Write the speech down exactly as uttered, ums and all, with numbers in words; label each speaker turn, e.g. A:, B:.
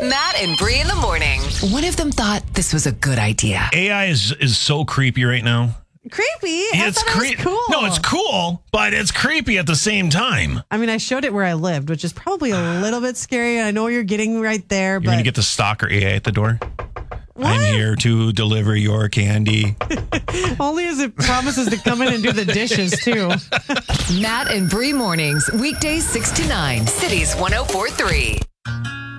A: Matt and Bree in the morning. One of them thought this was a good idea.
B: A I is is so creepy right now.
C: Creepy?
B: Yeah,
C: I
B: it's
C: thought it was
B: cre-
C: cool.
B: No, it's cool, but it's creepy at the same time.
C: I mean, I showed it where I lived, which is probably a little bit scary. I know you're getting right there,
B: You're
C: but
B: going to get the stalker A I at the door.
C: What?
B: I'm here to deliver your candy.
C: Only as it promises to come in and do the dishes, too.
A: Matt and Bree mornings, weekdays six to nine, Cities one oh four three.